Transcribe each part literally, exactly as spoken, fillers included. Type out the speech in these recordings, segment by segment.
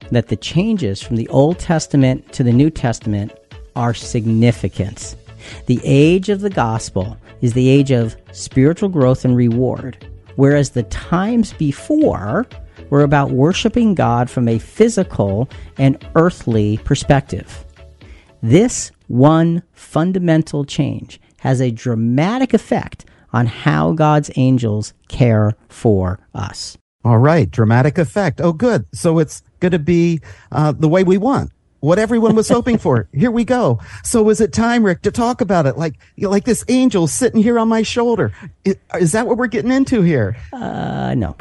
that the changes from the Old Testament to the New Testament are significant. The age of the gospel is the age of spiritual growth and reward, whereas the times before were about worshiping God from a physical and earthly perspective. This one fundamental change has a dramatic effect on how God's angels care for us. All right, dramatic effect. Oh, good. So it's going to be uh, the way we want. What everyone was hoping for. Here we go. So is it time, Rick, to talk about it? Like, you know, like this angel sitting here on my shoulder. Is, is that what we're getting into here? Uh, no.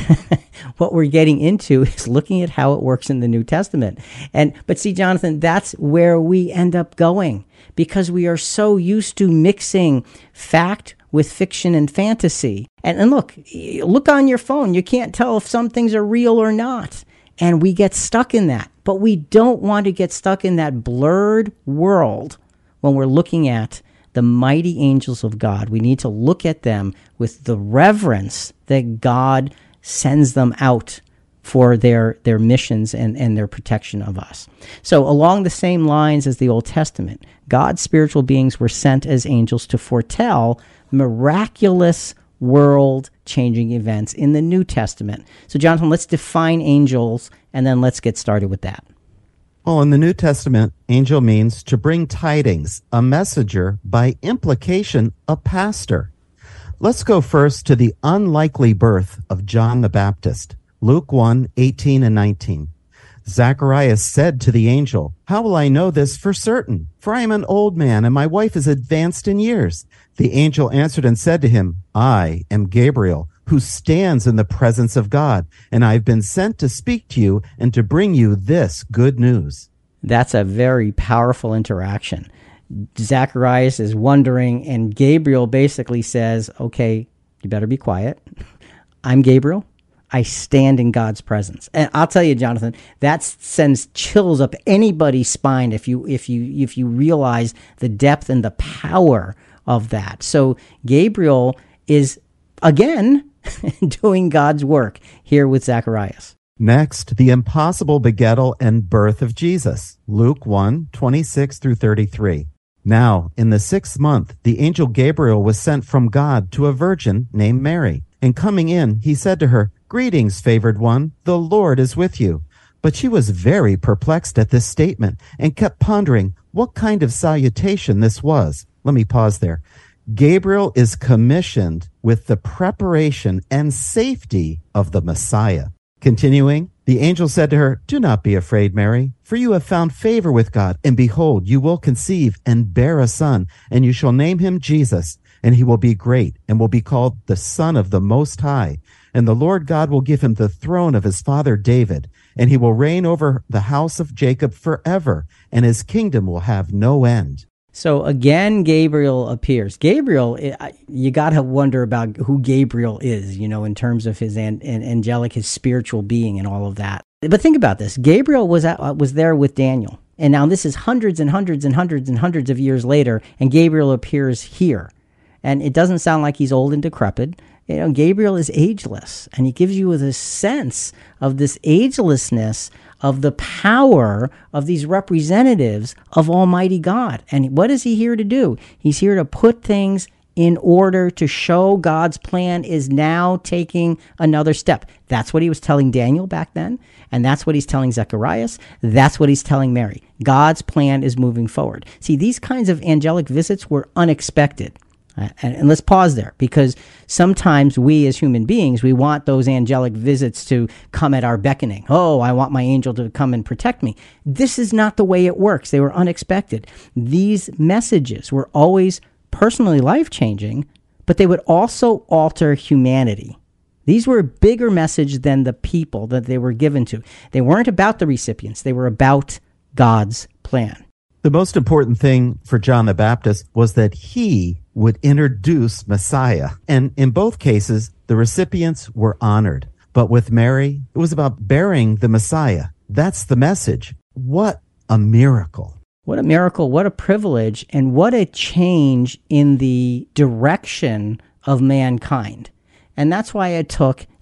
What we're getting into is looking at how it works in the New Testament. And, but see, Jonathan, that's where we end up going, because we are so used to mixing fact with fiction and fantasy. And, and look, look on your phone. You can't tell if some things are real or not. And we get stuck in that. But we don't want to get stuck in that blurred world when we're looking at the mighty angels of God. We need to look at them with the reverence that God sends them out for their, their missions and, and their protection of us. So along the same lines as the Old Testament, God's spiritual beings were sent as angels to foretell miraculous world-changing events in the New Testament. So, Jonathan, let's define angels, and then let's get started with that. Well, in the New Testament, angel means to bring tidings, a messenger, by implication, a pastor. Let's go first to the unlikely birth of John the Baptist. Luke one, eighteen and nineteen. Zacharias said to the angel, "How will I know this for certain? For I am an old man, and my wife is advanced in years." The angel answered and said to him, "I am Gabriel, who stands in the presence of God, and I have been sent to speak to you and to bring you this good news." That's a very powerful interaction. Zacharias is wondering, and Gabriel basically says, okay, you better be quiet. I'm Gabriel. I stand in God's presence. And I'll tell you, Jonathan, that sends chills up anybody's spine if you if you if you realize the depth and the power of that. So Gabriel is again doing God's work here with Zacharias. Next, the impossible begettal and birth of Jesus. Luke one, twenty-six through thirty-three. Now, in the sixth month, the angel Gabriel was sent from God to a virgin named Mary. And coming in, he said to her, "Greetings, favored one, the Lord is with you." But she was very perplexed at this statement and kept pondering what kind of salutation this was. Let me pause there. Gabriel is commissioned with the preparation and safety of the Messiah. Continuing, the angel said to her, "Do not be afraid, Mary, for you have found favor with God, and behold, you will conceive and bear a son, and you shall name him Jesus, and he will be great, and will be called the Son of the Most High. And the Lord God will give him the throne of his father David, and he will reign over the house of Jacob forever, and his kingdom will have no end." So again, Gabriel appears. Gabriel, you got to wonder about who Gabriel is, you know, in terms of his an, an angelic, his spiritual being and all of that. But think about this. Gabriel was at, was there with Daniel. And now this is hundreds and hundreds and hundreds and hundreds of years later, and Gabriel appears here. And it doesn't sound like he's old and decrepit. You know, Gabriel is ageless, and he gives you this sense of this agelessness of the power of these representatives of Almighty God. And what is he here to do? He's here to put things in order to show God's plan is now taking another step. That's what he was telling Daniel back then, and that's what he's telling Zacharias. That's what he's telling Mary. God's plan is moving forward. See, these kinds of angelic visits were unexpected. Uh, and, and let's pause there, because sometimes we as human beings, we want those angelic visits to come at our beckoning. Oh, I want my angel to come and protect me. This is not the way it works. They were unexpected. These messages were always personally life-changing, but they would also alter humanity. These were a bigger message than the people that they were given to. They weren't about the recipients. They were about God's plan. The most important thing for John the Baptist was that he would introduce Messiah. And in both cases, the recipients were honored. But with Mary, it was about bearing the Messiah. That's the message. What a miracle. What a miracle, what a privilege, and what a change in the direction of mankind. And that's why it took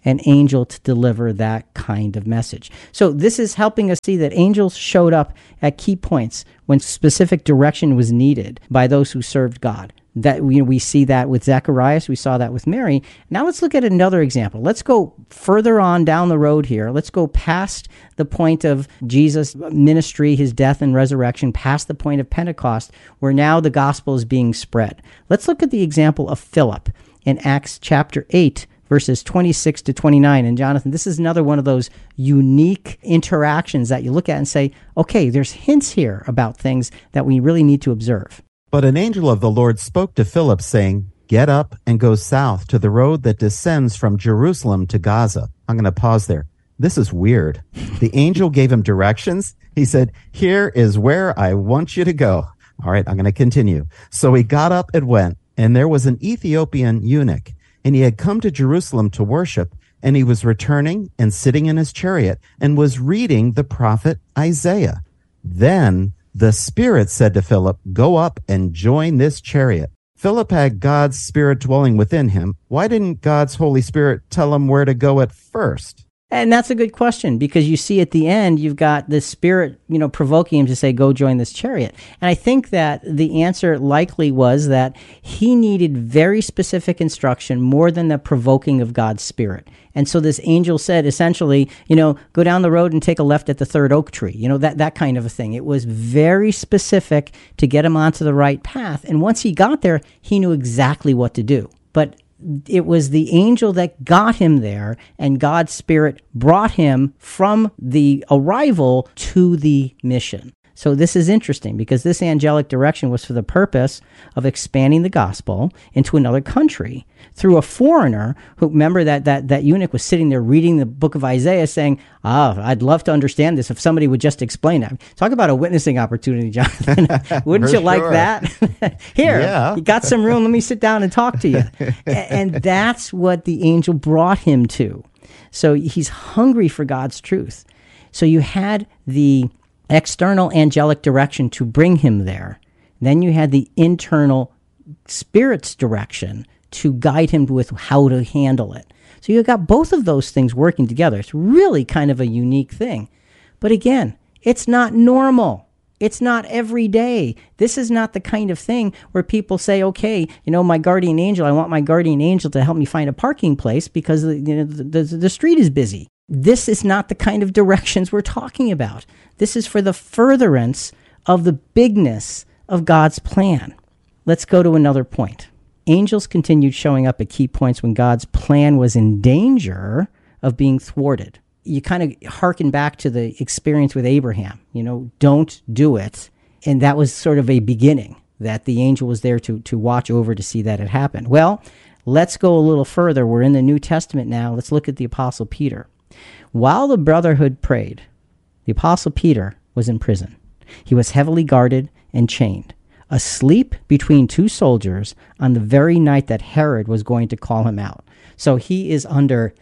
an angel to deliver that kind of message. So this is helping us see that angels showed up at key points when specific direction was needed by those who served God. That we, we see that with Zacharias, we saw that with Mary. Now let's look at another example. Let's go further on down the road here. Let's go past the point of Jesus' ministry, his death and resurrection, past the point of Pentecost, where now the gospel is being spread. Let's look at the example of Philip in Acts chapter eight, verses twenty-six to twenty-nine. And Jonathan, this is another one of those unique interactions that you look at and say, okay, there's hints here about things that we really need to observe. But an angel of the Lord spoke to Philip, saying, "Get up and go south to the road that descends from Jerusalem to Gaza." I'm going to pause there. This is weird. The angel gave him directions. He said, "Here is where I want you to go." All right, I'm going to continue. So he got up and went, and there was an Ethiopian eunuch, and he had come to Jerusalem to worship, and he was returning and sitting in his chariot and was reading the prophet Isaiah. Then the Spirit said to Philip, "Go up and join this chariot." Philip had God's Spirit dwelling within him. Why didn't God's Holy Spirit tell him where to go at first? And that's a good question, because you see at the end, you've got the Spirit, you know, provoking him to say, go join this chariot. And I think that the answer likely was that he needed very specific instruction more than the provoking of God's Spirit. And so this angel said, essentially, you know, go down the road and take a left at the third oak tree, you know, that, that kind of a thing. It was very specific to get him onto the right path. And once he got there, he knew exactly what to do. But it was the angel that got him there, and God's Spirit brought him from the arrival to the mission. So this is interesting, because this angelic direction was for the purpose of expanding the gospel into another country through a foreigner who, remember that that that eunuch was sitting there reading the book of Isaiah saying, ah, I'd love to understand this if somebody would just explain that. Talk about a witnessing opportunity, Jonathan. Wouldn't you sure. like that? Here, yeah. You got some room. Let me sit down and talk to you. And that's what the angel brought him to. So he's hungry for God's truth. So you had the external angelic direction to bring him there. Then you had the internal Spirit's direction to guide him with how to handle it. So you got both of those things working together. It's really kind of a unique thing. But again, it's not normal. It's not every day. This is not the kind of thing where people say, okay, you know, my guardian angel, I want my guardian angel to help me find a parking place because you know, the, the, the street is busy. This is not the kind of directions we're talking about. This is for the furtherance of the bigness of God's plan. Let's go to another point. Angels continued showing up at key points when God's plan was in danger of being thwarted. You kind of hearken back to the experience with Abraham. You know, don't do it. And that was sort of a beginning, that the angel was there to, to watch over to see that it happened. Well, let's go a little further. We're in the New Testament now. Let's look at the Apostle Peter. While the brotherhood prayed, the Apostle Peter was in prison. He was heavily guarded and chained, asleep between two soldiers on the very night that Herod was going to call him out. So he is under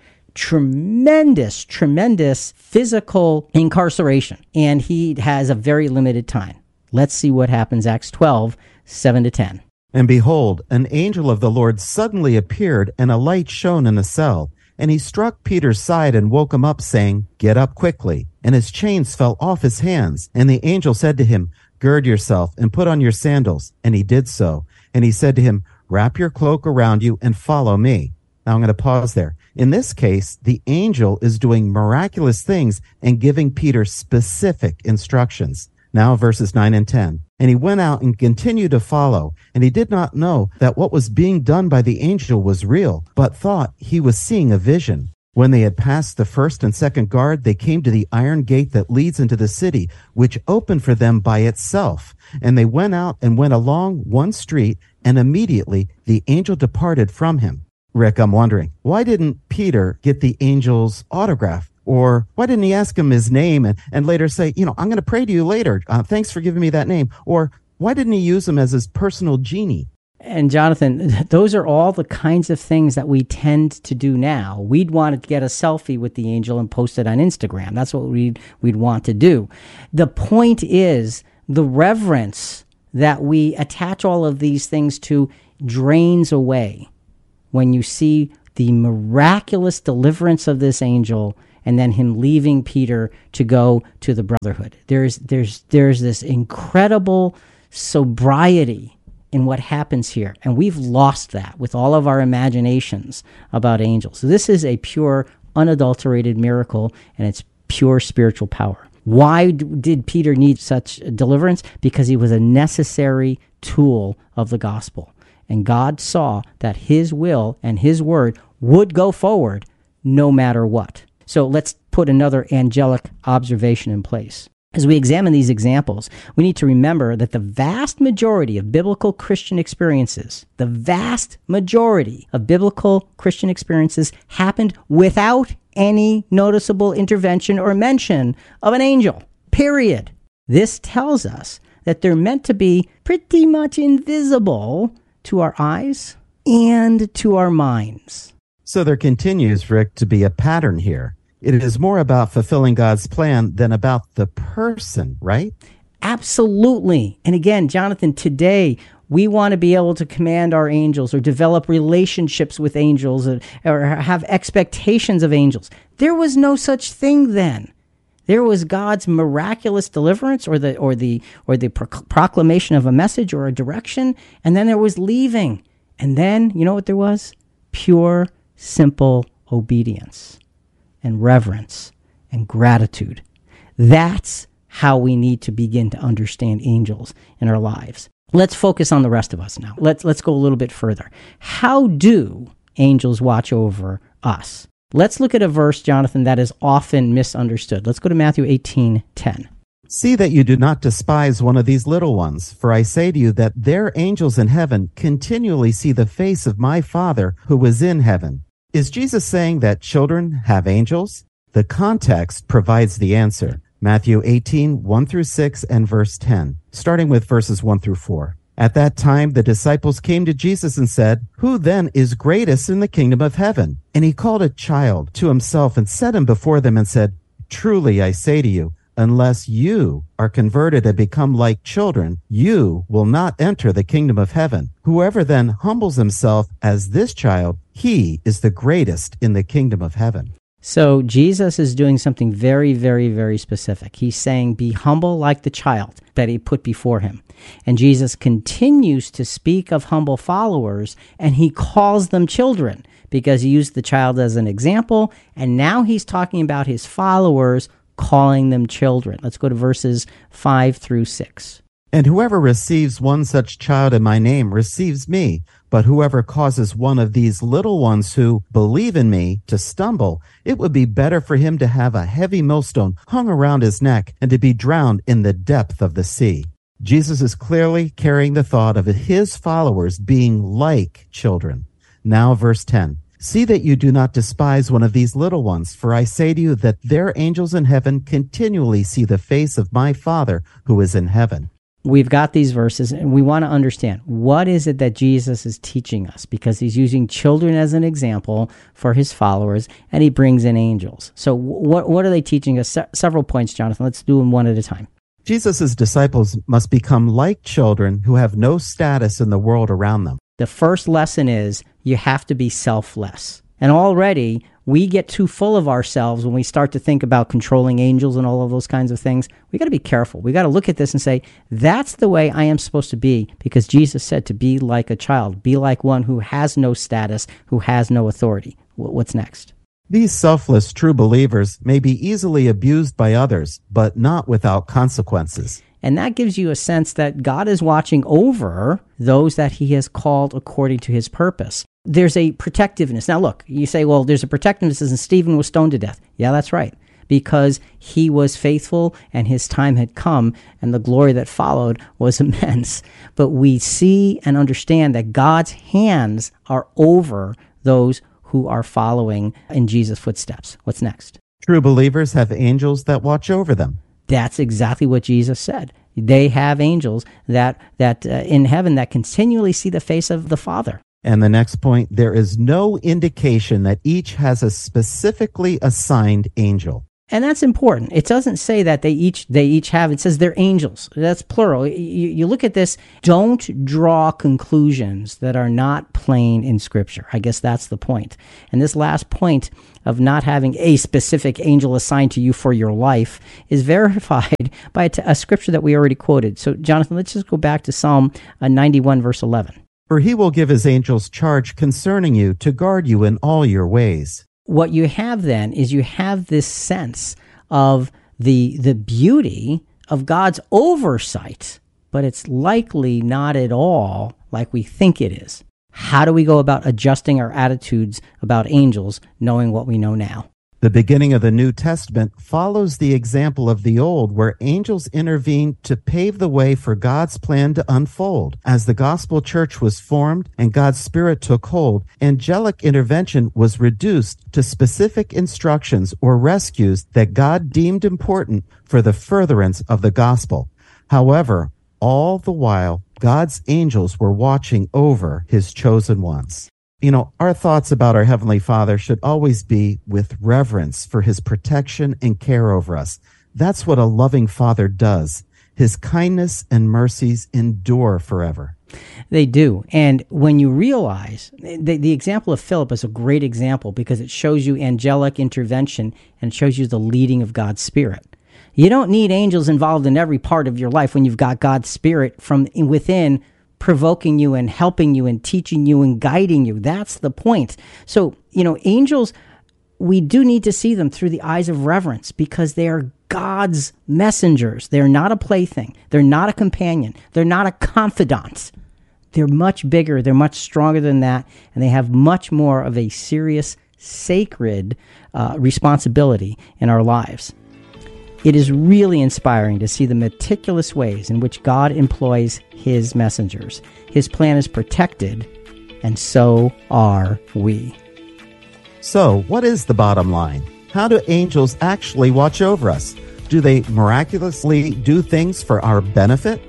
tremendous, tremendous physical incarceration, and he has a very limited time. Let's see what happens, Acts twelve, seven to ten. And behold, an angel of the Lord suddenly appeared, and a light shone in the cell. And he struck Peter's side and woke him up, saying, "Get up quickly." And his chains fell off his hands. And the angel said to him, "Gird yourself and put on your sandals." And he did so. And he said to him, "Wrap your cloak around you and follow me." Now I'm going to pause there. In this case, the angel is doing miraculous things and giving Peter specific instructions. Now verses nine and ten. And he went out and continued to follow, and he did not know that what was being done by the angel was real, but thought he was seeing a vision. When they had passed the first and second guard, they came to the iron gate that leads into the city, which opened for them by itself. And they went out and went along one street, and immediately the angel departed from him. Rick, I'm wondering, why didn't Peter get the angel's autograph? Or why didn't he ask him his name and, and later say, you know, I'm going to pray to you later. Uh, thanks for giving me that name. Or why didn't he use him as his personal genie? And Jonathan, those are all the kinds of things that we tend to do now. We'd want to get a selfie with the angel and post it on Instagram. That's what we'd, we'd want to do. The point is the reverence that we attach all of these things to drains away when you see the miraculous deliverance of this angel, and then him leaving Peter to go to the brotherhood. There's there's there's this incredible sobriety in what happens here, and we've lost that with all of our imaginations about angels. So this is a pure, unadulterated miracle, and it's pure spiritual power. Why d- did Peter need such deliverance? Because he was a necessary tool of the gospel. And God saw that his will and his word would go forward no matter what. So let's put another angelic observation in place. As we examine these examples, we need to remember that the vast majority of biblical Christian experiences, the vast majority of biblical Christian experiences happened without any noticeable intervention or mention of an angel, period. This tells us that they're meant to be pretty much invisible to our eyes and to our minds. So there continues, Rick, to be a pattern here. It is more about fulfilling God's plan than about the person, right? Absolutely. And again, Jonathan, today we want to be able to command our angels or develop relationships with angels or, or have expectations of angels. There was no such thing then. There was God's miraculous deliverance or the or the or the pro- proclamation of a message or a direction, and then there was leaving. And then, you know what there was? Pure, simple obedience and reverence and gratitude. That's how we need to begin to understand angels in our lives. Let's focus on the rest of us now. Let's let's go a little bit further. How do angels watch over us? Let's look at a verse, Jonathan, that is often misunderstood. Let's go to Matthew eighteen ten. See that you do not despise one of these little ones, for I say to you that their angels in heaven continually see the face of my Father who is in heaven. Is Jesus saying that children have angels? The context provides the answer. Matthew eighteen, one through six, and verse ten, starting with verses one through four. At that time, the disciples came to Jesus and said, Who then is greatest in the kingdom of heaven? And he called a child to himself and set him before them and said, Truly I say to you, unless you are converted and become like children, you will not enter the kingdom of heaven. Whoever then humbles himself as this child, he is the greatest in the kingdom of heaven. So Jesus is doing something very, very, very specific. He's saying, be humble like the child that he put before him. And Jesus continues to speak of humble followers, and he calls them children because he used the child as an example, and now he's talking about his followers, calling them children. Let's go to verses five through six. And whoever receives one such child in my name receives me. But whoever causes one of these little ones who believe in me to stumble, it would be better for him to have a heavy millstone hung around his neck and to be drowned in the depth of the sea. Jesus is clearly carrying the thought of his followers being like children. Now, verse ten. See that you do not despise one of these little ones, for I say to you that their angels in heaven continually see the face of my Father who is in heaven. We've got these verses, and we want to understand, what is it that Jesus is teaching us? Because he's using children as an example for his followers, and he brings in angels. So what what are they teaching us? Se- several points, Jonathan. Let's do them one at a time. Jesus' disciples must become like children who have no status in the world around them. The first lesson is you have to be selfless. And already we get too full of ourselves when we start to think about controlling angels and all of those kinds of things. We got to be careful. We got to look at this and say, that's the way I am supposed to be, because Jesus said to be like a child, be like one who has no status, who has no authority. What's next? These selfless true believers may be easily abused by others, but not without consequences. And that gives you a sense that God is watching over those that he has called according to his purpose. There's a protectiveness. Now look, you say, well, there's a protectiveness and Stephen was stoned to death. Yeah, that's right. Because he was faithful and his time had come and the glory that followed was immense. But we see and understand that God's hands are over those who are following in Jesus' footsteps. What's next? True believers have angels that watch over them. That's exactly what Jesus said. They have angels that that uh, in heaven that continually see the face of the Father. And the next point, there is no indication that each has a specifically assigned angel. And that's important. It doesn't say that they each they each have. It says they're angels. That's plural. You, you look at this. Don't draw conclusions that are not plain in Scripture. I guess that's the point. And this last point of not having a specific angel assigned to you for your life is verified by a, t- a Scripture that we already quoted. So, Jonathan, let's just go back to Psalm uh, ninety-one, verse eleven. For he will give his angels charge concerning you to guard you in all your ways. What you have then is you have this sense of the the beauty of God's oversight, but it's likely not at all like we think it is. How do we go about adjusting our attitudes about angels, knowing what we know now? The beginning of the New Testament follows the example of the Old, where angels intervened to pave the way for God's plan to unfold. As the gospel church was formed and God's Spirit took hold, angelic intervention was reduced to specific instructions or rescues that God deemed important for the furtherance of the gospel. However, all the while, God's angels were watching over his chosen ones. You know, our thoughts about our Heavenly Father should always be with reverence for his protection and care over us. That's what a loving Father does. His kindness and mercies endure forever. They do. And when you realize, the, the example of Philip is a great example because it shows you angelic intervention and it shows you the leading of God's Spirit. You don't need angels involved in every part of your life when you've got God's Spirit from within provoking you and helping you and teaching you and guiding you. That's the point. So, you know, angels, we do need to see them through the eyes of reverence because they are God's messengers. They're not a plaything. They're not a companion. They're not a confidant. They're much bigger. They're much stronger than that. And they have much more of a serious, sacred uh, responsibility in our lives. It is really inspiring to see the meticulous ways in which God employs his messengers. His plan is protected, and so are we. So, what is the bottom line? How do angels actually watch over us? Do they miraculously do things for our benefit?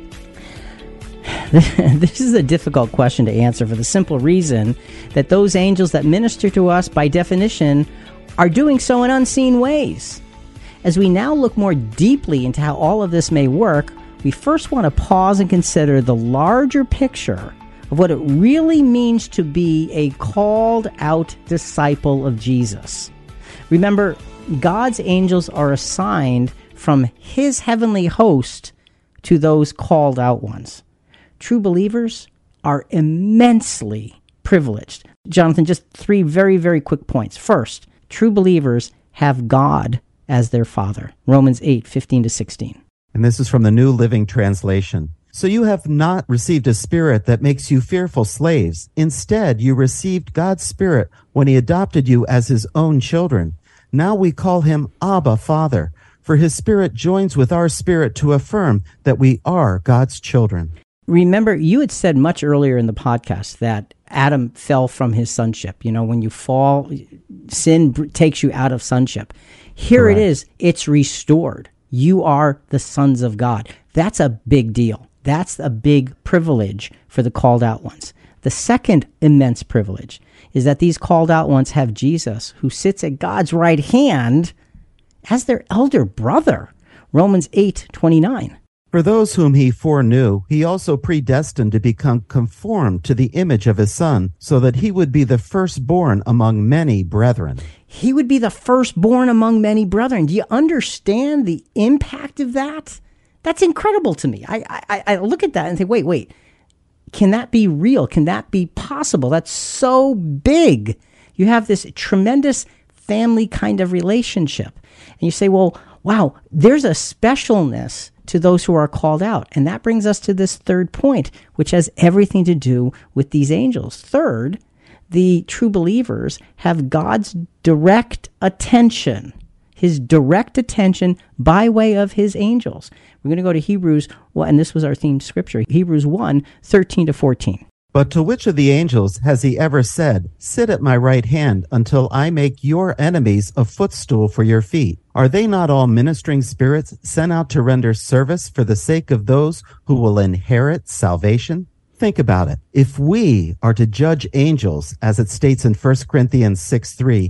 This is a difficult question to answer for the simple reason that those angels that minister to us, by definition, are doing so in unseen ways. As we now look more deeply into how all of this may work, we first want to pause and consider the larger picture of what it really means to be a called out disciple of Jesus. Remember, God's angels are assigned from his heavenly host to those called out ones. True believers are immensely privileged. Jonathan, just three very, very quick points. First, true believers have God as their Father. Romans eight, fifteen to sixteen. And this is from the New Living Translation. So you have not received a spirit that makes you fearful slaves. Instead, you received God's Spirit when he adopted you as his own children. Now we call him Abba, Father, for his Spirit joins with our spirit to affirm that we are God's children. Remember, you had said much earlier in the podcast that Adam fell from his sonship. You know, when you fall, sin b- takes you out of sonship. Here Correct. It is. It's restored. You are the sons of God. That's a big deal. That's a big privilege for the called out ones. The second immense privilege is that these called out ones have Jesus, who sits at God's right hand as their elder brother. Romans eight, twenty-nine. For those whom he foreknew, he also predestined to become conformed to the image of his Son, so that he would be the firstborn among many brethren. He would be the firstborn among many brethren. Do you understand the impact of that? That's incredible to me. I, I, I look at that and say, wait, wait. Can that be real? Can that be possible? That's so big. You have this tremendous family kind of relationship. And you say, well, wow, there's a specialness to those who are called out. And that brings us to this third point, which has everything to do with these angels. Third, the true believers have God's direct attention, his direct attention by way of his angels. We're going to go to Hebrews, well, and this was our themed scripture, Hebrews one, thirteen to fourteen. But to which of the angels has he ever said, sit at my right hand until I make your enemies a footstool for your feet? Are they not all ministering spirits sent out to render service for the sake of those who will inherit salvation? Think about it. If we are to judge angels, as it states in First Corinthians six three,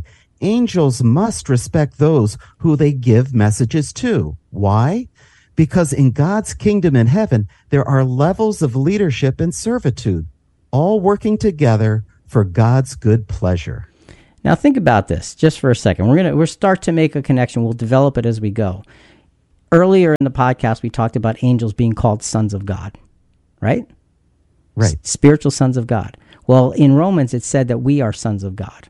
angels must respect those who they give messages to. Why? Because in God's kingdom in heaven, there are levels of leadership and servitude, all working together for God's good pleasure. Now think about this just for a second. We're gonna we'll start to make a connection. We'll develop it as we go. Earlier in the podcast, we talked about angels being called sons of God, right? Right. S- spiritual sons of God. Well, in Romans, it said that we are sons of God.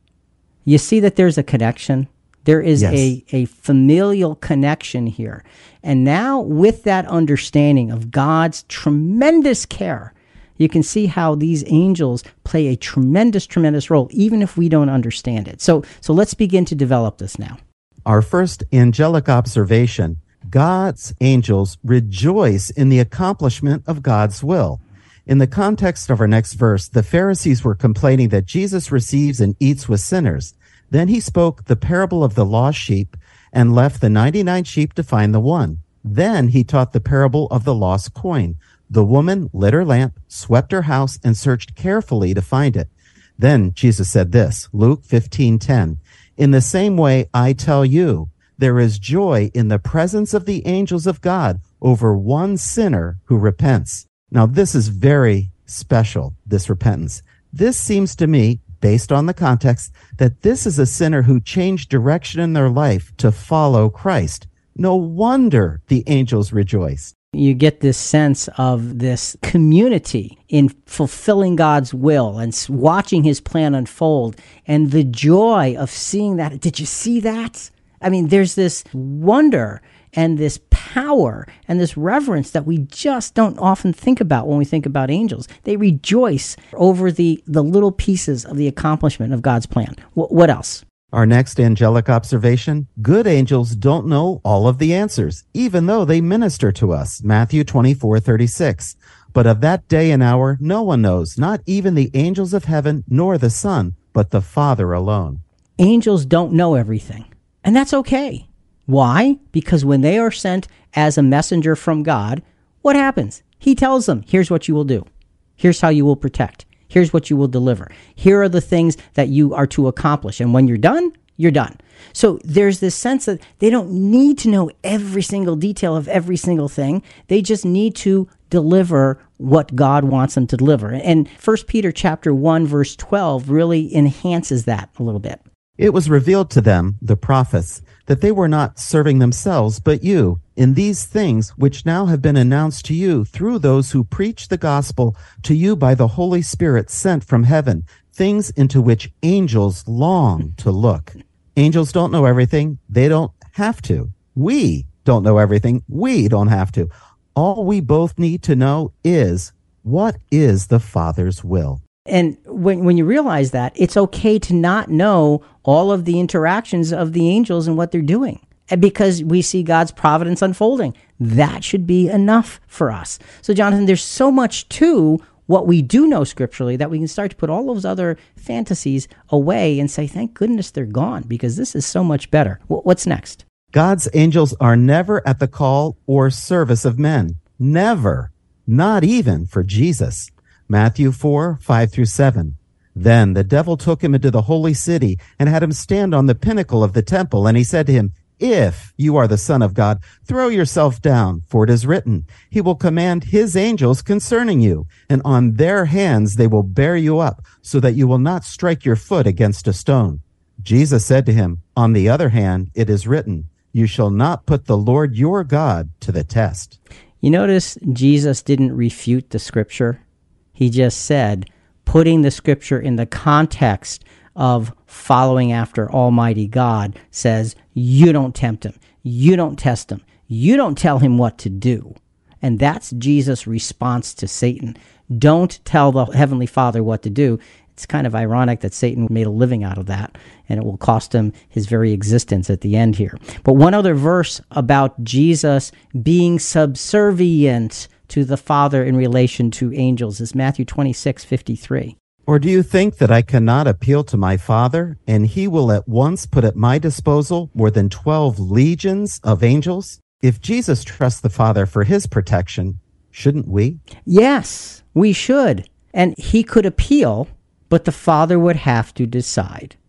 You see that there's a connection? There is Yes. a, a familial connection here. And now with that understanding of God's tremendous care, you can see how these angels play a tremendous, tremendous role, even if we don't understand it. So, so let's begin to develop this now. Our first angelic observation, God's angels rejoice in the accomplishment of God's will. In the context of our next verse, the Pharisees were complaining that Jesus receives and eats with sinners. Then he spoke the parable of the lost sheep and left the ninety-nine sheep to find the one. Then he taught the parable of the lost coin. The woman lit her lamp, swept her house, and searched carefully to find it. Then Jesus said this, Luke fifteen ten, "In the same way, I tell you, there is joy in the presence of the angels of God over one sinner who repents." Now, this is very special, this repentance. This seems to me, based on the context, that this is a sinner who changed direction in their life to follow Christ. No wonder the angels rejoiced. You get this sense of this community in fulfilling God's will and s- watching his plan unfold, and the joy of seeing that. Did you see that? I mean, there's this wonder and this power and this reverence that we just don't often think about when we think about angels. They rejoice over the, the little pieces of the accomplishment of God's plan. W- what else? Our next angelic observation, good angels don't know all of the answers, even though they minister to us. Matthew twenty-four thirty-six. But of that day and hour, no one knows, not even the angels of heaven, nor the Son, but the Father alone. Angels don't know everything, and that's okay. Why? Because when they are sent as a messenger from God, what happens? He tells them, here's what you will do. Here's how you will protect. Here's what you will deliver. Here are the things that you are to accomplish. And when you're done, you're done. So there's this sense that they don't need to know every single detail of every single thing. They just need to deliver what God wants them to deliver. And First Peter chapter one, verse twelve really enhances that a little bit. It was revealed to them, the prophets, that they were not serving themselves, but you, in these things which now have been announced to you through those who preach the gospel to you by the Holy Spirit sent from heaven, things into which angels long to look. Angels don't know everything. They don't have to. We don't know everything. We don't have to. All we both need to know is, what is the Father's will? And when when you realize that, it's okay to not know all of the interactions of the angels and what they're doing, because we see God's providence unfolding. That should be enough for us. So, Jonathan, there's so much to what we do know scripturally that we can start to put all those other fantasies away and say, thank goodness they're gone, because this is so much better. W- what's next? God's angels are never at the call or service of men. Never. Not even for Jesus. Matthew four, five through seven. Then the devil took him into the holy city and had him stand on the pinnacle of the temple. And he said to him, "If you are the Son of God, throw yourself down, for it is written, he will command his angels concerning you, and on their hands they will bear you up, so that you will not strike your foot against a stone." Jesus said to him, "On the other hand, it is written, you shall not put the Lord your God to the test." You notice Jesus didn't refute the scripture. He just said, putting the scripture in the context of following after Almighty God, says, you don't tempt him. You don't test him. You don't tell him what to do. And that's Jesus' response to Satan. Don't tell the Heavenly Father what to do. It's kind of ironic that Satan made a living out of that, and it will cost him his very existence at the end here. But one other verse about Jesus being subservient to the Father in relation to angels is Matthew twenty-six fifty-three. Or do you think that I cannot appeal to my Father, and he will at once put at my disposal more than twelve legions of angels? If Jesus trusts the Father for his protection, shouldn't we? Yes, we should. And he could appeal, but the Father would have to decide.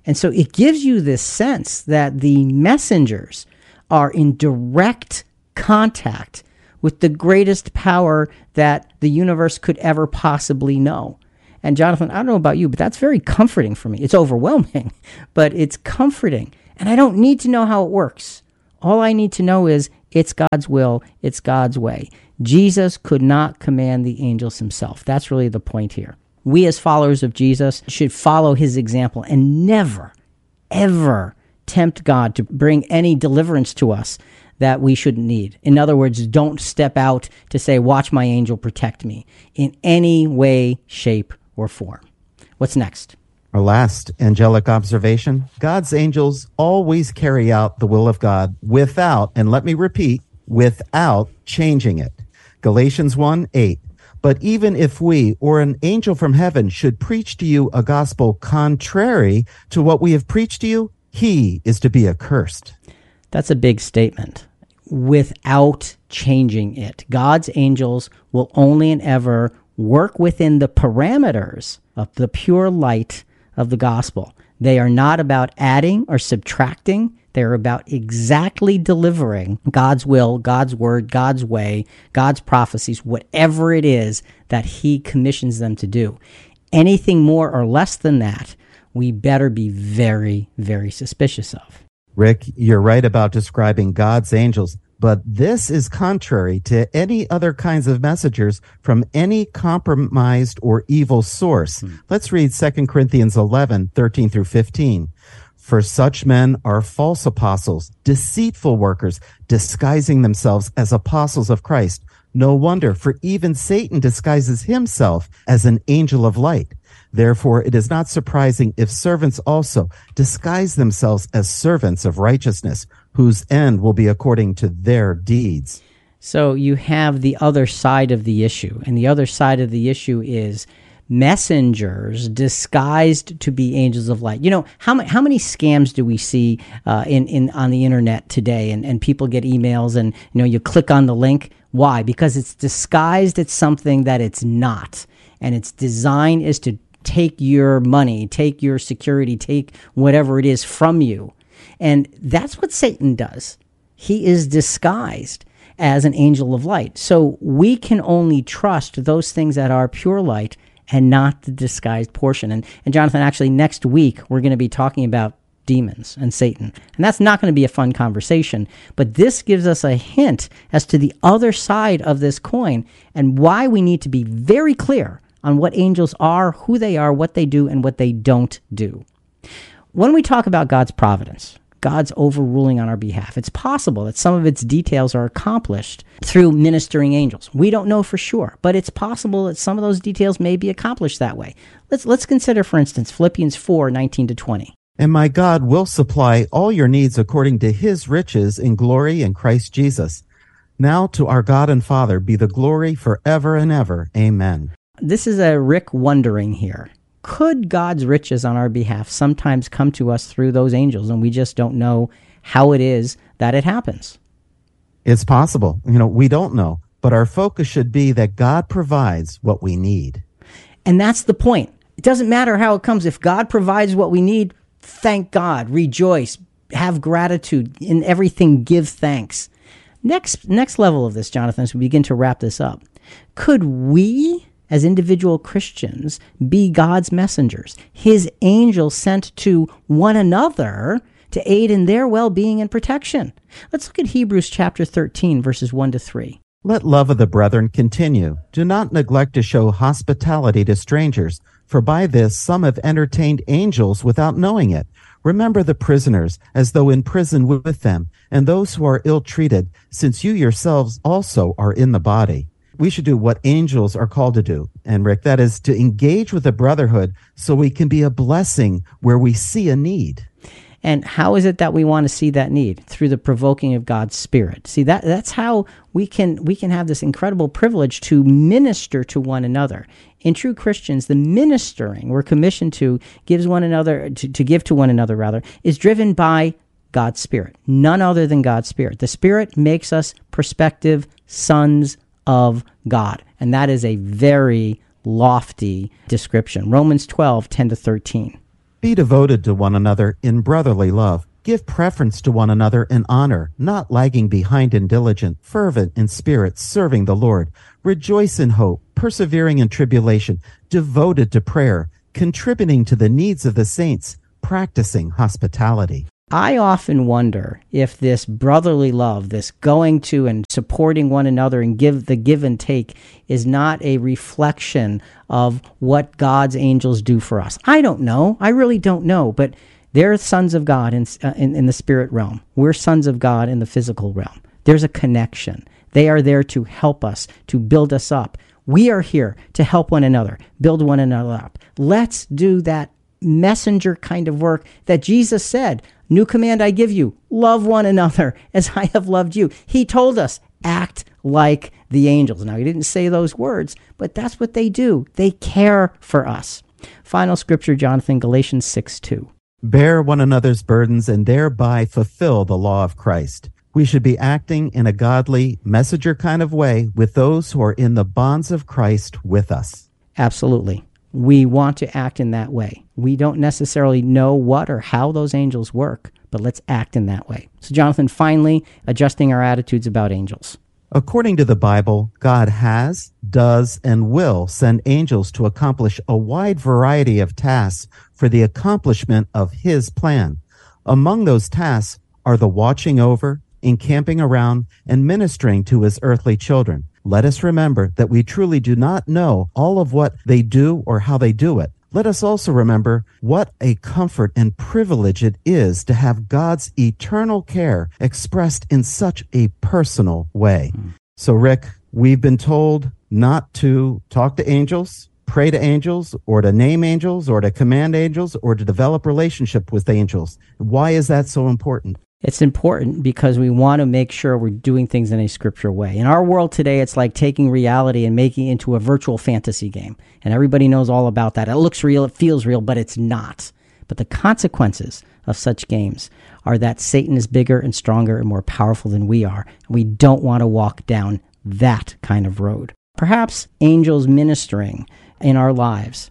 And so it gives you this sense that the messengers are in direct contact with the greatest power that the universe could ever possibly know. And Jonathan, I don't know about you, but that's very comforting for me. It's overwhelming, but it's comforting. And I don't need to know how it works. All I need to know is it's God's will, it's God's way. Jesus could not command the angels himself. That's really the point here. We as followers of Jesus should follow his example and never, ever tempt God to bring any deliverance to us that we shouldn't need. In other words, don't step out to say, watch my angel protect me in any way, shape, or form. What's next? Our last angelic observation, God's angels always carry out the will of God without, and let me repeat, without changing it. Galatians one eight. But even if we or an angel from heaven should preach to you a gospel contrary to what we have preached to you, he is to be accursed. That's a big statement. Without changing it. God's angels will only and ever work within the parameters of the pure light of the gospel. They are not about adding or subtracting. They're about exactly delivering God's will, God's word, God's way, God's prophecies, whatever it is that he commissions them to do. Anything more or less than that, we better be very, very suspicious of. Rick, you're right about describing God's angels, but this is contrary to any other kinds of messengers from any compromised or evil source. Hmm. Let's read Second Corinthians eleven, thirteen through fifteen. For such men are false apostles, deceitful workers, disguising themselves as apostles of Christ. No wonder, for even Satan disguises himself as an angel of light. Therefore, it is not surprising if servants also disguise themselves as servants of righteousness, whose end will be according to their deeds. So you have the other side of the issue, and the other side of the issue is messengers disguised to be angels of light. You know, how many how many scams do we see uh, in in on the internet today? And and people get emails, and you know, you click on the link. Why? Because it's disguised as something that it's not, and its design is to take your money, take your security, take whatever it is from you. And that's what Satan does. He is disguised as an angel of light. So we can only trust those things that are pure light and not the disguised portion. And, and Jonathan, actually next week, we're going to be talking about demons and Satan. And that's not going to be a fun conversation, but this gives us a hint as to the other side of this coin and why we need to be very clear on what angels are, who they are, what they do, and what they don't do. When we talk about God's providence, God's overruling on our behalf, it's possible that some of its details are accomplished through ministering angels. We don't know for sure, but it's possible that some of those details may be accomplished that way. Let's let's consider, for instance, Philippians four, nineteen to twenty. And my God will supply all your needs according to his riches in glory in Christ Jesus. Now to our God and Father be the glory forever and ever. Amen. This is a Rick wondering here. Could God's riches on our behalf sometimes come to us through those angels, and we just don't know how it is that it happens? It's possible. You know, we don't know, but our focus should be that God provides what we need. And that's the point. It doesn't matter how it comes. If God provides what we need, thank God, rejoice, have gratitude, in everything give thanks. Next, next level of this, Jonathan, as we begin to wrap this up, could we, as individual Christians, be God's messengers, his angels sent to one another to aid in their well-being and protection? Let's look at Hebrews chapter thirteen, verses one to three. Let love of the brethren continue. Do not neglect to show hospitality to strangers, for by this some have entertained angels without knowing it. Remember the prisoners, as though in prison with them, and those who are ill-treated, since you yourselves also are in the body. We should do what angels are called to do. And Rick, that is to engage with the brotherhood so we can be a blessing where we see a need. And how is it that we want to see that need? Through the provoking of God's Spirit. See, that that's how we can we can have this incredible privilege to minister to one another. In true Christians, the ministering we're commissioned to gives one another to, to give to one another rather is driven by God's Spirit. None other than God's Spirit. The Spirit makes us prospective sons of God. And that is a very lofty description. Romans twelve, ten to thirteen. Be devoted to one another in brotherly love. Give preference to one another in honor, not lagging behind in diligence, fervent in spirit, serving the Lord. Rejoice in hope, persevering in tribulation, devoted to prayer, contributing to the needs of the saints, practicing hospitality. I often wonder if this brotherly love, this going to and supporting one another and give the give and take, is not a reflection of what God's angels do for us. I don't know. I really don't know. But they're sons of God in, uh, in, in the spirit realm. We're sons of God in the physical realm. There's a connection. They are there to help us, to build us up. We are here to help one another, build one another up. Let's do that messenger kind of work that Jesus said, new command I give you, love one another as I have loved you. He told us, act like the angels. Now, he didn't say those words, but that's what they do. They care for us. Final scripture, Jonathan, Galatians six two. Bear one another's burdens and thereby fulfill the law of Christ. We should be acting in a godly, messenger kind of way with those who are in the bonds of Christ with us. Absolutely. We want to act in that way. We don't necessarily know what or how those angels work, but let's act in that way. So, Jonathan, finally, adjusting our attitudes about angels. According to the Bible, God has, does, and will send angels to accomplish a wide variety of tasks for the accomplishment of His plan. Among those tasks are the watching over, encamping around, and ministering to His earthly children. Let us remember that we truly do not know all of what they do or how they do it. Let us also remember what a comfort and privilege it is to have God's eternal care expressed in such a personal way. Mm. So, Rick, we've been told not to talk to angels, pray to angels, or to name angels, or to command angels, or to develop relationship with angels. Why is that so important? It's important because we want to make sure we're doing things in a scriptural way. In our world today, it's like taking reality and making it into a virtual fantasy game. And everybody knows all about that. It looks real, it feels real, but it's not. But the consequences of such games are that Satan is bigger and stronger and more powerful than we are. And we don't want to walk down that kind of road. Perhaps angels ministering in our lives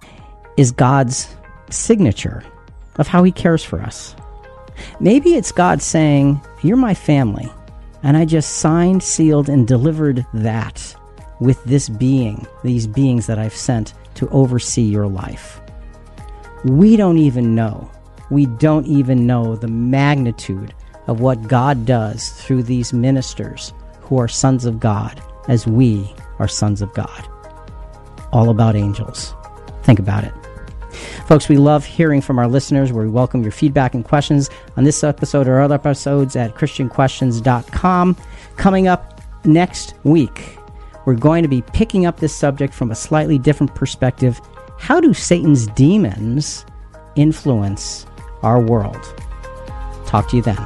is God's signature of how He cares for us. Maybe it's God saying, you're my family, and I just signed, sealed, and delivered that with this being, these beings that I've sent to oversee your life. We don't even know. We don't even know the magnitude of what God does through these ministers who are sons of God as we are sons of God. All about angels. Think about it. Folks, we love hearing from our listeners. We welcome your feedback and questions on this episode or other episodes at christian questions dot com. Coming up next week, we're going to be picking up this subject from a slightly different perspective. How do Satan's demons influence our world? Talk to you then.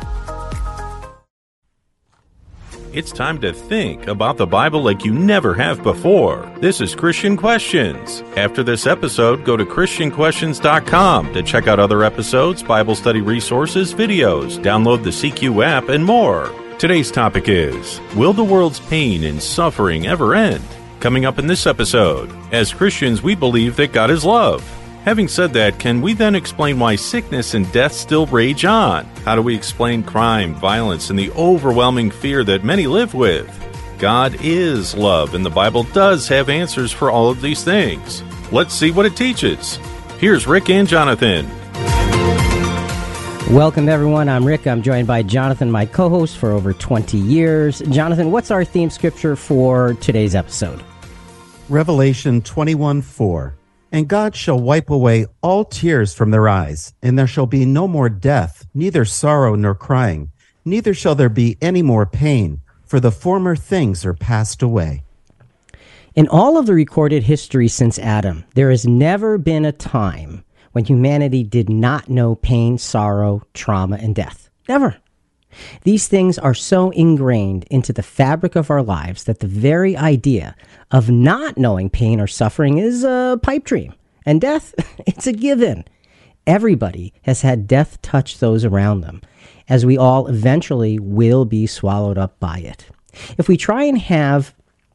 It's time to think about the Bible like you never have before. This is Christian Questions. After this episode, go to christian questions dot com to check out other episodes, Bible study resources, videos, download the C Q app, and more. Today's topic is, will the world's pain and suffering ever end? Coming up in this episode, as Christians, we believe that God is love. Having said that, can we then explain why sickness and death still rage on? How do we explain crime, violence, and the overwhelming fear that many live with? God is love, and the Bible does have answers for all of these things. Let's see what it teaches. Here's Rick and Jonathan. Welcome, everyone. I'm Rick. I'm joined by Jonathan, my co-host for over twenty years. Jonathan, what's our theme scripture for today's episode? Revelation twenty-one four. And God shall wipe away all tears from their eyes, and there shall be no more death, neither sorrow nor crying, neither shall there be any more pain, for the former things are passed away. In all of the recorded history since Adam, there has never been a time when humanity did not know pain, sorrow, trauma, and death. Never. These things are so ingrained into the fabric of our lives that the very idea of not knowing pain or suffering is a pipe dream. And death, it's a given. Everybody has had death touch those around them, as we all eventually will be swallowed up by it. If we try and have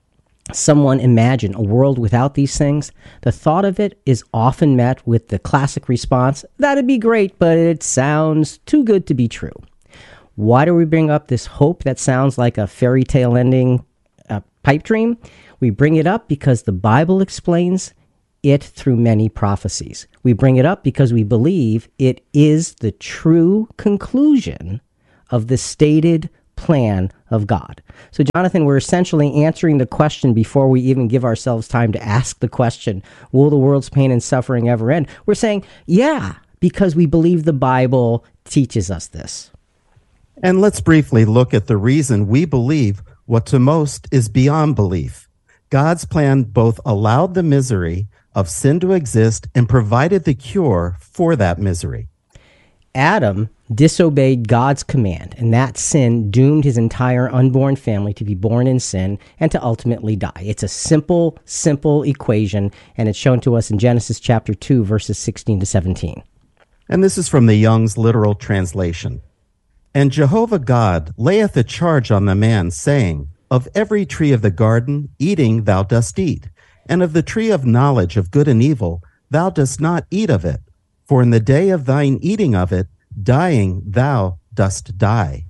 someone imagine a world without these things, the thought of it is often met with the classic response, that'd be great, but it sounds too good to be true. Why do we bring up this hope that sounds like a fairy tale ending uh, pipe dream? We bring it up because the Bible explains it through many prophecies. We bring it up because we believe it is the true conclusion of the stated plan of God. So, Jonathan, we're essentially answering the question before we even give ourselves time to ask the question, will the world's pain and suffering ever end? We're saying, yeah, because we believe the Bible teaches us this. And let's briefly look at the reason we believe what to most is beyond belief. God's plan both allowed the misery of sin to exist and provided the cure for that misery. Adam disobeyed God's command, and that sin doomed his entire unborn family to be born in sin and to ultimately die. It's a simple, simple equation, and it's shown to us in Genesis chapter two, verses sixteen to seventeen. And this is from the Young's literal translation. And Jehovah God layeth a charge on the man, saying, of every tree of the garden eating thou dost eat, and of the tree of knowledge of good and evil thou dost not eat of it. For in the day of thine eating of it, dying thou dost die.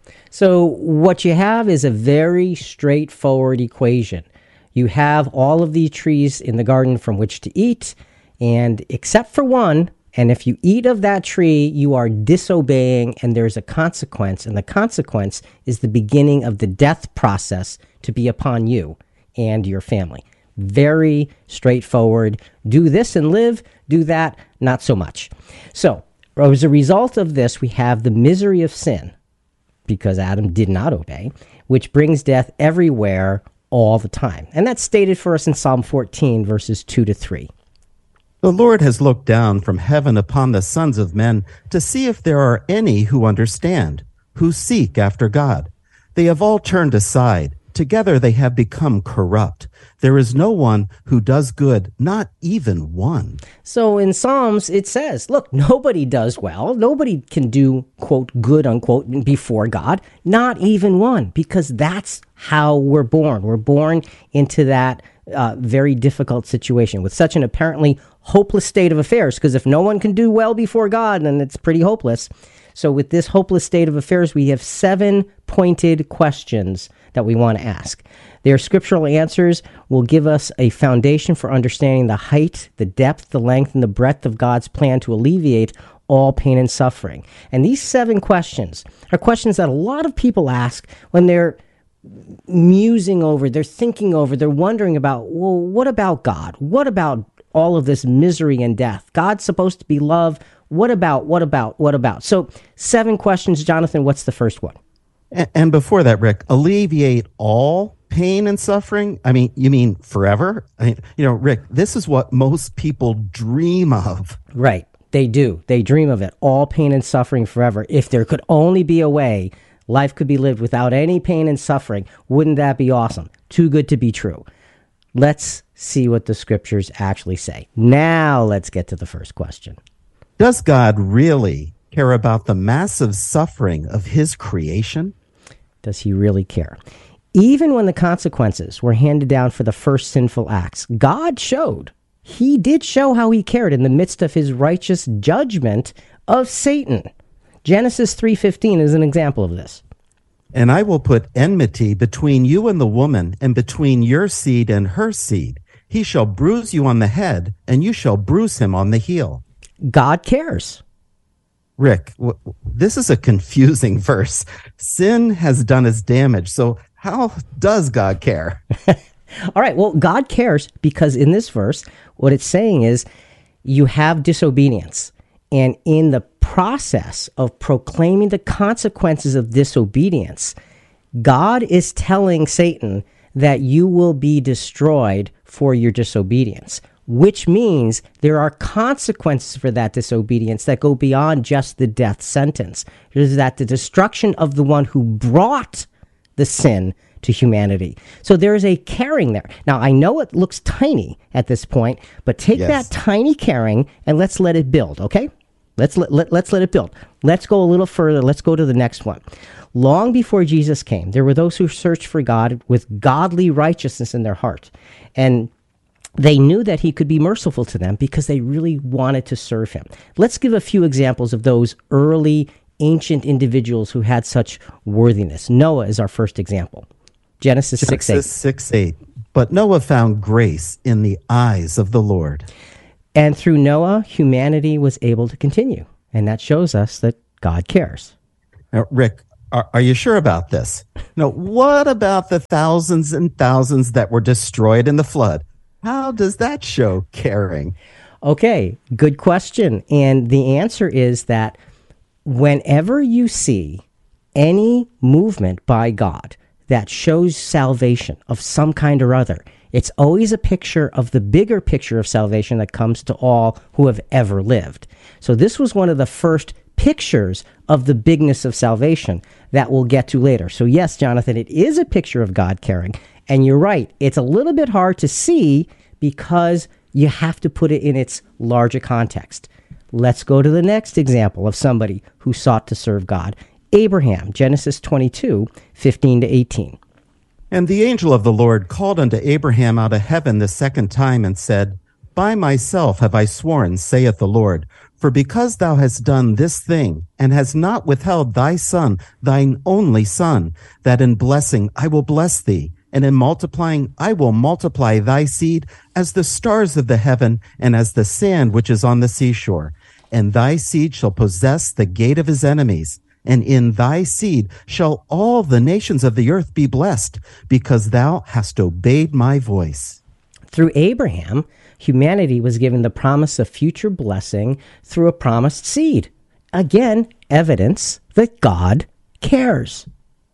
So what you have is a very straightforward equation. You have all of these trees in the garden from which to eat, and except for one, and if you eat of that tree, you are disobeying, and there's a consequence, and the consequence is the beginning of the death process to be upon you and your family. Very straightforward. Do this and live, do that, not so much. So, as a result of this, we have the misery of sin, because Adam did not obey, which brings death everywhere all the time. And that's stated for us in Psalm fourteen, verses two to three. The Lord has looked down from heaven upon the sons of men to see if there are any who understand, who seek after God. They have all turned aside. Together they have become corrupt. There is no one who does good, not even one. So in Psalms, it says, look, nobody does well. Nobody can do, quote, good, unquote, before God. Not even one, because that's how we're born. We're born into that uh, very difficult situation with such an apparently hopeless state of affairs, because if no one can do well before God, then it's pretty hopeless. So with this hopeless state of affairs, we have seven pointed questions that we want to ask. Their scriptural answers will give us a foundation for understanding the height, the depth, the length, and the breadth of God's plan to alleviate all pain and suffering. And these seven questions are questions that a lot of people ask when they're musing over, they're thinking over, they're wondering about, well, what about God? What about all of this misery and death? God's supposed to be love. What about, what about, what about? So seven questions. Jonathan, what's the first one? And before that, Rick, alleviate all pain and suffering? I mean, you mean forever? I mean, you know, Rick, this is what most people dream of. Right. They do. They dream of it. All pain and suffering forever. If there could only be a way life could be lived without any pain and suffering, wouldn't that be awesome? Too good to be true. Let's see what the scriptures actually say. Now let's get to the first question. Does God really care about the massive suffering of his creation? Does he really care? Even when the consequences were handed down for the first sinful acts, God showed, he did show how he cared in the midst of his righteous judgment of Satan. Genesis three fifteen is an example of this. And I will put enmity between you and the woman, and between your seed and her seed. He shall bruise you on the head, and you shall bruise him on the heel. God cares. Rick, w- this is a confusing verse. Sin has done its damage, so how does God care? All right, well, God cares because in this verse, what it's saying is you have disobedience. And in the process of proclaiming the consequences of disobedience, God is telling Satan that you will be destroyed for your disobedience, which means there are consequences for that disobedience that go beyond just the death sentence. It is that the destruction of the one who brought the sin to humanity. So there is a caring there. Now, I know it looks tiny at this point, but take Yes. that tiny caring and let's let it build, okay? Let's let, let, let's let it build. Let's go a little further. Let's go to the next one. Long before Jesus came, there were those who searched for God with godly righteousness in their heart. And they knew that he could be merciful to them because they really wanted to serve him. Let's give a few examples of those early ancient individuals who had such worthiness. Noah is our first example. Genesis six eight. Genesis six eight. But Noah found grace in the eyes of the Lord. And through Noah, humanity was able to continue. And that shows us that God cares. Now, Rick, are, are you sure about this? No, what about the thousands and thousands that were destroyed in the flood? How does that show caring? Okay, good question. And the answer is that whenever you see any movement by God that shows salvation of some kind or other, it's always a picture of the bigger picture of salvation that comes to all who have ever lived. So this was one of the first pictures of the bigness of salvation that we'll get to later. So yes, Jonathan, it is a picture of God caring. And you're right, it's a little bit hard to see because you have to put it in its larger context. Let's go to the next example of somebody who sought to serve God. Abraham, Genesis twenty-two, fifteen to eighteen. And the angel of the Lord called unto Abraham out of heaven the second time and said, By myself have I sworn, saith the Lord, for because thou hast done this thing, and hast not withheld thy son, thine only son, that in blessing I will bless thee, and in multiplying I will multiply thy seed as the stars of the heaven, and as the sand which is on the seashore. And thy seed shall possess the gate of his enemies. And in thy seed shall all the nations of the earth be blessed, because thou hast obeyed my voice. Through Abraham, humanity was given the promise of future blessing through a promised seed. Again, evidence that God cares.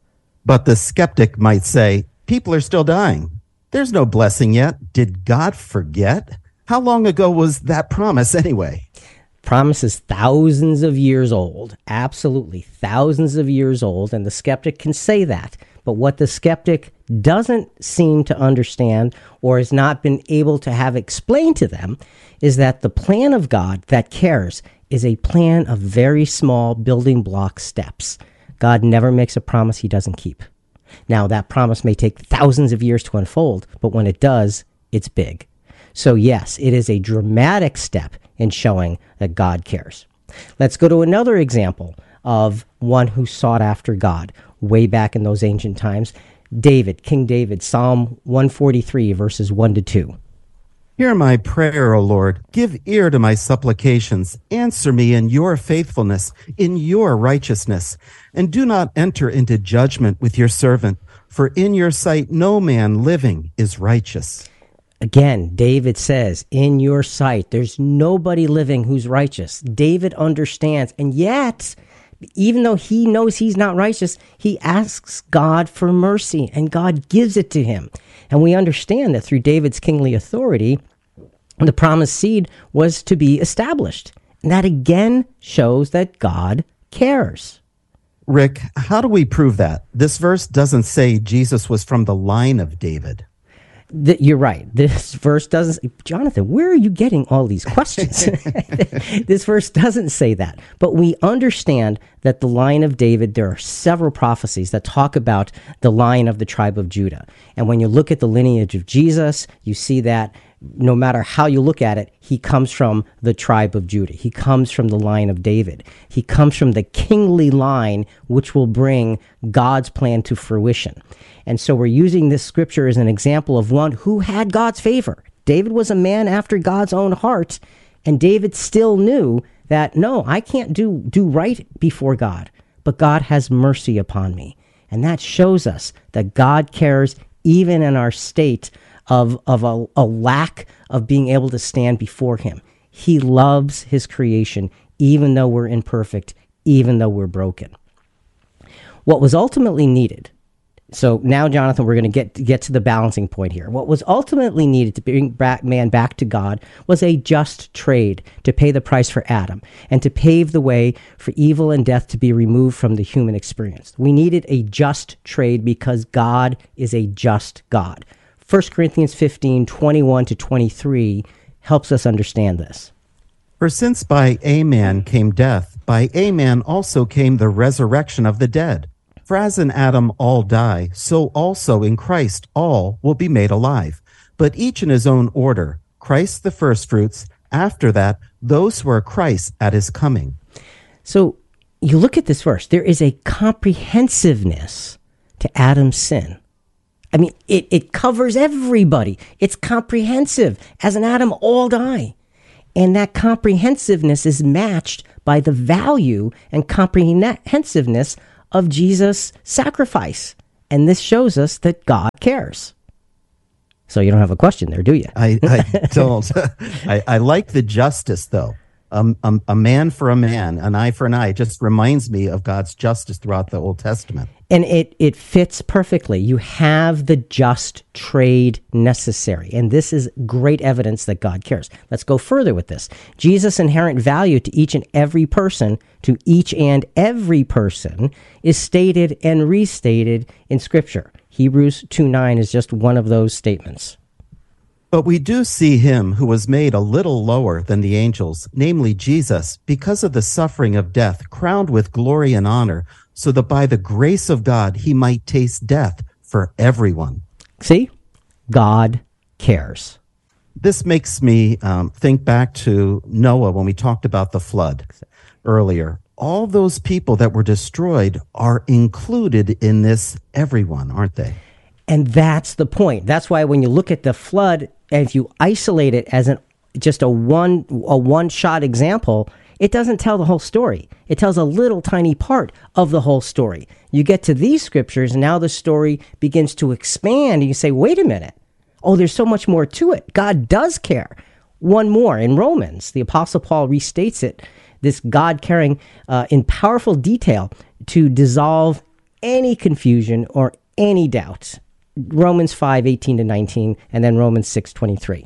But the skeptic might say, people are still dying. There's no blessing yet. Did God forget? How long ago was that promise anyway? Promise is thousands of years old. Absolutely, thousands of years old, and the skeptic can say that. But what the skeptic doesn't seem to understand or has not been able to have explained to them is that the plan of God that cares is a plan of very small building block steps. God never makes a promise he doesn't keep. Now, that promise may take thousands of years to unfold, but when it does, it's big. So yes, it is a dramatic step in showing that God cares. Let's go to another example of one who sought after God way back in those ancient times. David, King David, Psalm one forty-three, verses one to two. Hear my prayer, O Lord. Give ear to my supplications. Answer me in your faithfulness, in your righteousness. And do not enter into judgment with your servant, for in your sight no man living is righteous. Again, David says, in your sight, there's nobody living who's righteous. David understands, and yet, even though he knows he's not righteous, he asks God for mercy, and God gives it to him. And we understand that through David's kingly authority, the promised seed was to be established. And that again shows that God cares. Rick, how do we prove that? This verse doesn't say Jesus was from the line of David. The, you're right. This verse doesn't... Jonathan, where are you getting all these questions? This verse doesn't say that. But we understand that the line of David, there are several prophecies that talk about the line of the tribe of Judah. And when you look at the lineage of Jesus, you see that no matter how you look at it, he comes from the tribe of Judah. He comes from the line of David. He comes from the kingly line, which will bring God's plan to fruition. And so we're using this scripture as an example of one who had God's favor. David was a man after God's own heart, and David still knew that, no, I can't do, do right before God, but God has mercy upon me. And that shows us that God cares even in our state of, of a, a lack of being able to stand before him. He loves his creation, even though we're imperfect, even though we're broken. What was ultimately needed, so now, Jonathan, we're going to get get to the balancing point here. What was ultimately needed to bring back man back to God was a just trade to pay the price for Adam and to pave the way for evil and death to be removed from the human experience. We needed a just trade because God is a just God. First Corinthians fifteen, twenty-one to twenty-three helps us understand this. For since by a man came death, by a man also came the resurrection of the dead. For as in Adam all die, so also in Christ all will be made alive, but each in his own order. Christ the firstfruits, after that, those who are Christ at his coming. So you look at this verse, there is a comprehensiveness to Adam's sin. I mean, it, it covers everybody. It's comprehensive. As in Adam, all die. And that comprehensiveness is matched by the value and comprehensiveness of Jesus' sacrifice. And this shows us that God cares. So you don't have a question there, do you? I, I don't. I, I like the justice, though. Um, um, a man for a man, an eye for an eye, just reminds me of God's justice throughout the Old Testament. And it, it fits perfectly. You have the just trade necessary. And this is great evidence that God cares. Let's go further with this. Jesus' inherent value to each and every person, to each and every person, is stated and restated in Scripture. Hebrews two nine is just one of those statements. But we do see him who was made a little lower than the angels, namely Jesus, because of the suffering of death, crowned with glory and honor, so that by the grace of God he might taste death for everyone. See? God cares. This makes me um, think back to Noah when we talked about the flood earlier. All those people that were destroyed are included in this everyone, aren't they? And that's the point. That's why when you look at the flood, and if you isolate it as an just a one a one-shot example, it doesn't tell the whole story. It tells a little tiny part of the whole story. You get to these scriptures, and now the story begins to expand, and you say, wait a minute. Oh, there's so much more to it. God does care. One more, in Romans, the Apostle Paul restates it, this God caring uh, in powerful detail to dissolve any confusion or any doubt. Romans five eighteen to nineteen, and then Romans six twenty-three.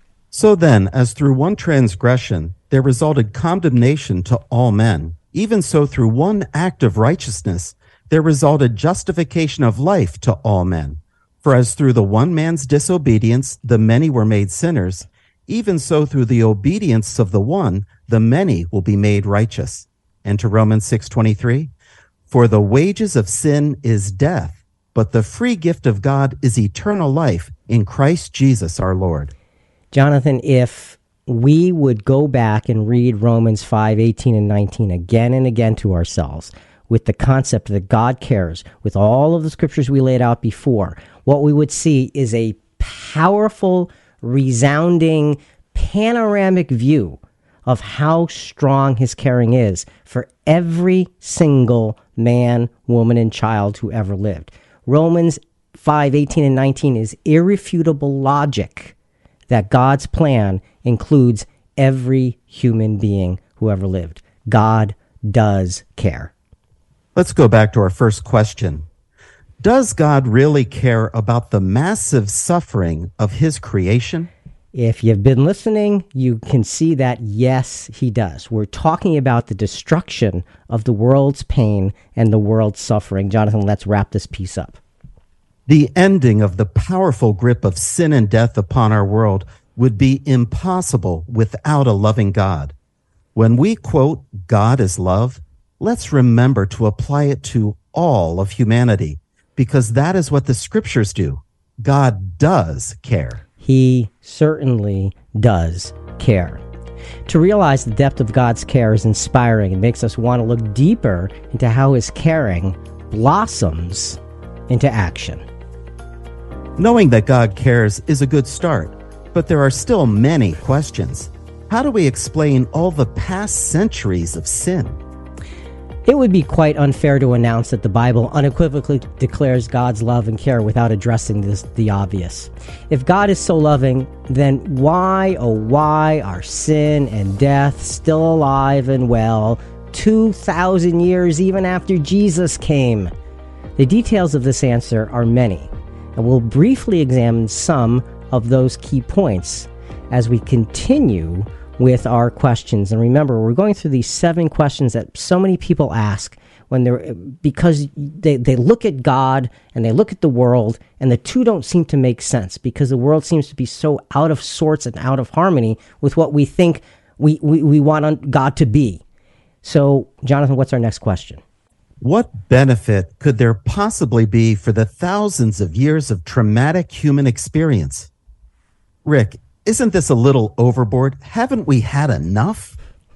So then, as through one transgression there resulted condemnation to all men, even so through one act of righteousness there resulted justification of life to all men. For as through the one man's disobedience the many were made sinners, even so through the obedience of the one the many will be made righteous. And to Romans six twenty-three, for the wages of sin is death, but the free gift of God is eternal life in Christ Jesus our Lord. Jonathan, if we would go back and read Romans five eighteen and nineteen again and again to ourselves with the concept that God cares, with all of the scriptures we laid out before, what we would see is a powerful, resounding, panoramic view of how strong his caring is for every single man, woman, and child who ever lived. Romans five eighteen and nineteen is irrefutable logic that God's plan includes every human being who ever lived. God does care. Let's go back to our first question. Does God really care about the massive suffering of his creation? If you've been listening, you can see that, yes, he does. We're talking about the destruction of the world's pain and the world's suffering. Jonathan, let's wrap this piece up. The ending of the powerful grip of sin and death upon our world would be impossible without a loving God. When we quote God is love, let's remember to apply it to all of humanity, because that is what the scriptures do. God does care. He certainly does care. To realize the depth of God's care is inspiring and makes us want to look deeper into how his caring blossoms into action. Knowing that God cares is a good start, but there are still many questions. How do we explain all the past centuries of sin? It would be quite unfair to announce that the Bible unequivocally declares God's love and care without addressing this, the obvious. If God is so loving, then why, oh why, are sin and death still alive and well two thousand years even after Jesus came? The details of this answer are many, and we'll briefly examine some of those key points as we continue with our questions. And remember, we're going through these seven questions that so many people ask when they're because they, they look at God and they look at the world, and the two don't seem to make sense because the world seems to be so out of sorts and out of harmony with what we think we, we, we want God to be. So, Jonathan, what's our next question? What benefit could there possibly be for the thousands of years of traumatic human experience? Rick, isn't this a little overboard? Haven't we had enough?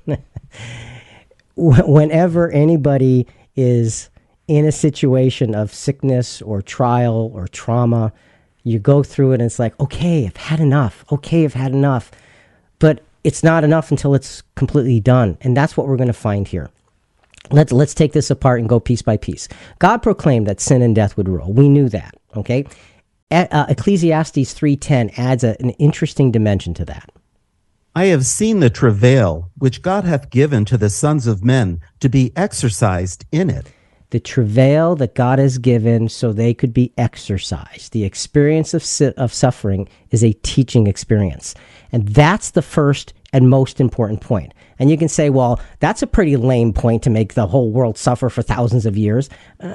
Whenever anybody is in a situation of sickness or trial or trauma, you go through it and it's like, okay, I've had enough. Okay, I've had enough. But it's not enough until it's completely done. And that's what we're going to find here. Let's let's take this apart and go piece by piece. God proclaimed that sin and death would rule. We knew that, okay? Uh, Ecclesiastes three ten adds a, an interesting dimension to that. I have seen the travail which God hath given to the sons of men to be exercised in it. The travail that God has given so they could be exercised. The experience of of suffering is a teaching experience. And that's the first and most important point. And you can say, well, that's a pretty lame point to make the whole world suffer for thousands of years.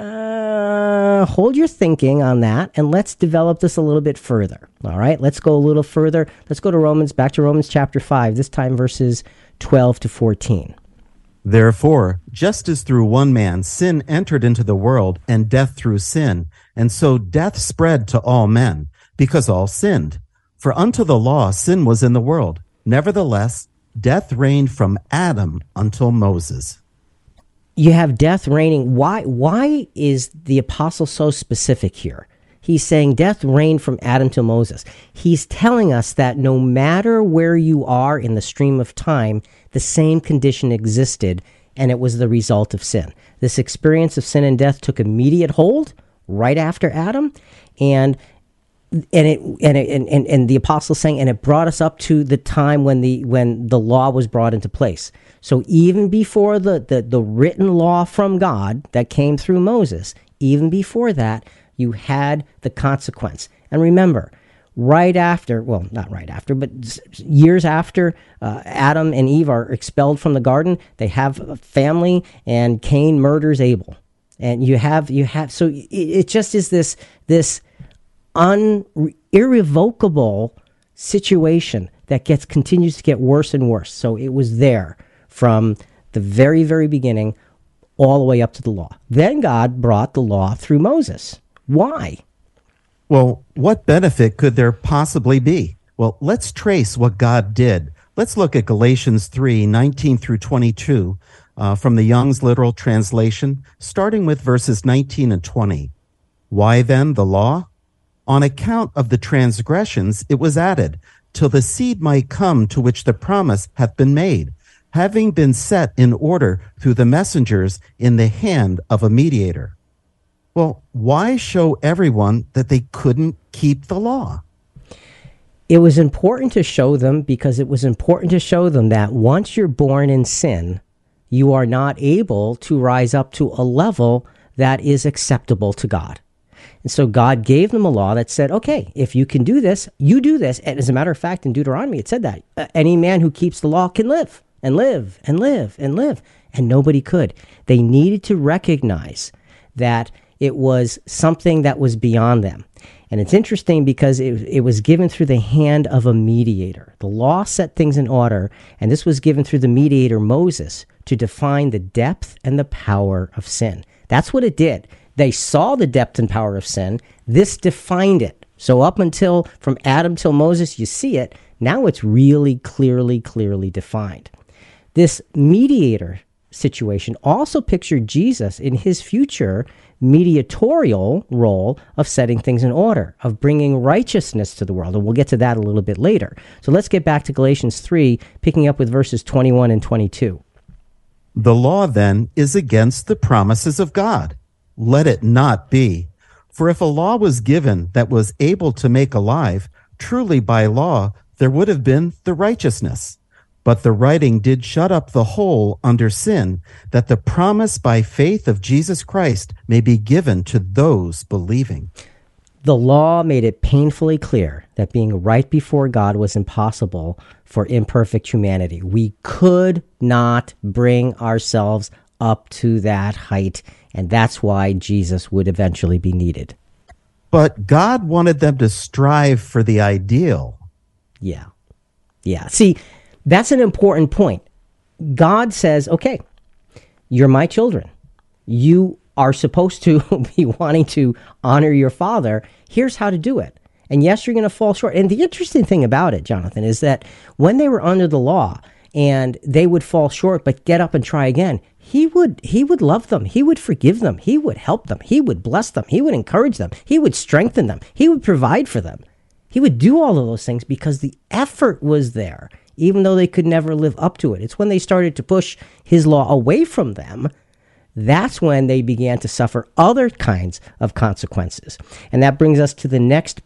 Uh, hold your thinking on that, and let's develop this a little bit further. All right, let's go a little further. Let's go to Romans, back to Romans chapter five, this time verses twelve to fourteen. Therefore, just as through one man sin entered into the world, and death through sin, and so death spread to all men, because all sinned. For unto the law sin was in the world. Nevertheless, death reigned from Adam until Moses. You have death reigning. Why, why is the apostle so specific here? He's saying death reigned from Adam to Moses. He's telling us that no matter where you are in the stream of time, the same condition existed, and it was the result of sin. This experience of sin and death took immediate hold right after Adam, and and it and it, and, and and the apostle saying, and it brought us up to the time when the when the law was brought into place. So even before the the, the written law from God that came through Moses, even before that, you had the consequence. And remember, right after, well, not right after, but years after uh, Adam and Eve are expelled from the garden, they have a family, and Cain murders Abel. And you have, you have, so it, it just is this, this un, irrevocable situation that gets, continues to get worse and worse. So it was there from the very, very beginning all the way up to the law. Then God brought the law through Moses. Why? Well, what benefit could there possibly be? Well, let's trace what God did. Let's look at Galatians three, nineteen through twenty-two, uh, from the Young's Literal Translation, starting with verses nineteen and twenty. Why then the law? On account of the transgressions it was added, till the seed might come to which the promise hath been made, having been set in order through the messengers in the hand of a mediator. Well, why show everyone that they couldn't keep the law? It was important to show them because it was important to show them that once you're born in sin, you are not able to rise up to a level that is acceptable to God. And so God gave them a law that said, okay, if you can do this, you do this. And as a matter of fact, in Deuteronomy, it said that uh, any man who keeps the law can live and live and live and live. And nobody could. They needed to recognize that it was something that was beyond them. And it's interesting because it, it was given through the hand of a mediator. The law set things in order, and this was given through the mediator Moses to define the depth and the power of sin. That's what it did. They saw the depth and power of sin. This defined it. So up until from Adam till Moses, you see it. Now it's really clearly, clearly defined. This mediator situation also pictured Jesus in his future mediatorial role of setting things in order, of bringing righteousness to the world. And we'll get to that a little bit later. So let's get back to Galatians three, picking up with verses twenty-one and twenty-two. The law, then, is against the promises of God. Let it not be. For if a law was given that was able to make alive, truly by law there would have been the righteousness. But the writing did shut up the hole under sin, that the promise by faith of Jesus Christ may be given to those believing. The law made it painfully clear that being right before God was impossible for imperfect humanity. We could not bring ourselves up to that height, and that's why Jesus would eventually be needed. But God wanted them to strive for the ideal. Yeah. Yeah. See, that's an important point. God says, okay, you're my children. You are supposed to be wanting to honor your father. Here's how to do it. And yes, you're going to fall short. And the interesting thing about it, Jonathan, is that when they were under the law and they would fall short but get up and try again, he would he would love them. He would forgive them. He would help them. He would bless them. He would encourage them. He would strengthen them. He would provide for them. He would do all of those things because the effort was there, even though they could never live up to it. It's when they started to push his law away from them, that's when they began to suffer other kinds of consequences. And that brings us to the next